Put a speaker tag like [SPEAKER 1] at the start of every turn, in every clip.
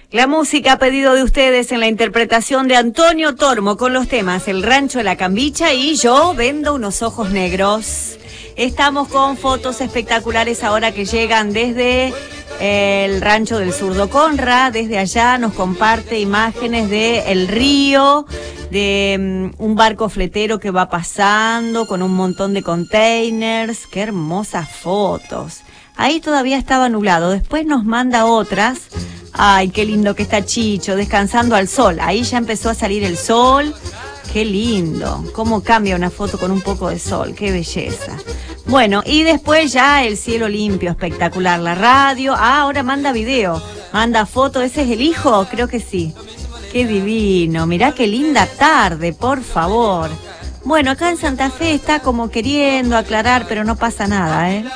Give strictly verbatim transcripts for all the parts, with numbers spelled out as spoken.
[SPEAKER 1] La música a pedido de ustedes en la interpretación de Antonio Tormo con los temas El Rancho de la Cambicha y Yo Vendo Unos Ojos Negros. Estamos con fotos espectaculares ahora que llegan desde el rancho del Zurdo Conra. Desde allá nos comparte imágenes de el río, de um, un barco fletero que va pasando con un montón de containers. Qué hermosas fotos. Ahí todavía estaba nublado, después nos manda otras. Ay, qué lindo que está Chicho, descansando al sol. Ahí ya empezó a salir el sol. Qué lindo. Cómo cambia una foto con un poco de sol. Qué belleza. Bueno, y después ya el cielo limpio, espectacular. La radio. Ah, ahora manda video. Manda foto. ¿Ese es el hijo? Creo que sí. Qué divino. Mirá qué linda tarde, por favor. Bueno, acá en Santa Fe está como queriendo aclarar, pero no pasa nada, ¿eh?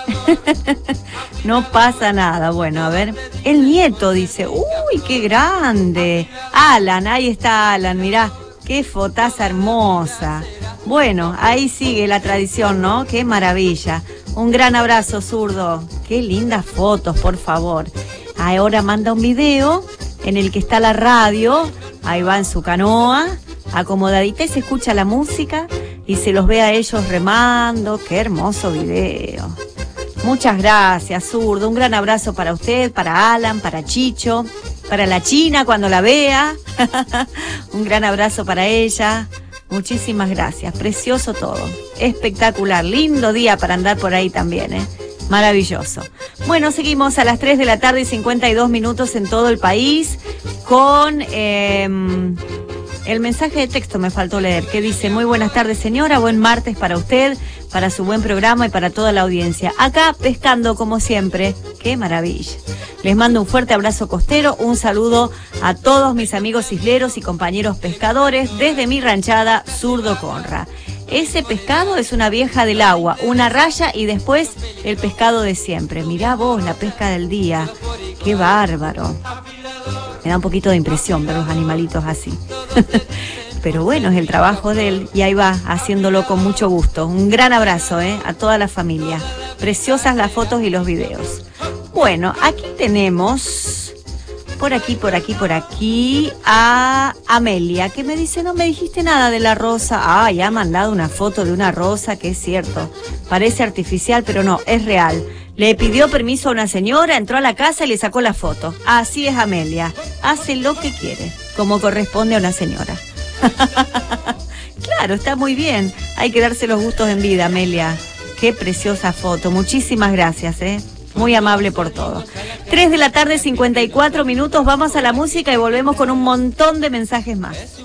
[SPEAKER 1] No pasa nada. Bueno, a ver. El nieto dice, uy, qué grande. Alan, ahí está Alan, mirá. Qué fotaza hermosa. Bueno, ahí sigue la tradición, ¿no? Qué maravilla. Un gran abrazo, Zurdo. Qué lindas fotos, por favor. Ahora manda un video en el que está la radio. Ahí va en su canoa, acomodadita, y se escucha la música y se los ve a ellos remando. Qué hermoso video. Muchas gracias, Zurdo. Un gran abrazo para usted, para Alan, para Chicho, para la China cuando la vea. Un gran abrazo para ella. Muchísimas gracias. Precioso todo. Espectacular. Lindo día para andar por ahí también, ¿eh? Maravilloso. Bueno, seguimos a las tres de la tarde y cincuenta y dos minutos en todo el país con eh, el mensaje de texto me faltó leer, que dice: muy buenas tardes, señora, buen martes para usted, para su buen programa y para toda la audiencia. Acá pescando como siempre. ¡Qué maravilla! Les mando un fuerte abrazo costero, un saludo a todos mis amigos isleros y compañeros pescadores desde mi ranchada Zurdo Conra. Ese pescado es una vieja del agua, una raya y después el pescado de siempre. Mirá vos la pesca del día. ¡Qué bárbaro! Me da un poquito de impresión ver los animalitos así. Pero bueno, es el trabajo de él y ahí va, haciéndolo con mucho gusto. Un gran abrazo, ¿eh? A toda la familia. Preciosas las fotos y los videos. Bueno, aquí tenemos, por aquí, por aquí, por aquí, a Amelia, que me dice, no me dijiste nada de la rosa. Ah, ya ha mandado una foto de una rosa, que es cierto. Parece artificial, pero no, es real. Le pidió permiso a una señora, entró a la casa y le sacó la foto. Así es Amelia, hace lo que quiere, como corresponde a una señora. Claro, está muy bien. Hay que darse los gustos en vida, Amelia. Qué preciosa foto. Muchísimas gracias, ¿eh? Muy amable por todo. tres de la tarde, cincuenta y cuatro minutos. Vamos a la música y volvemos con un montón de mensajes más.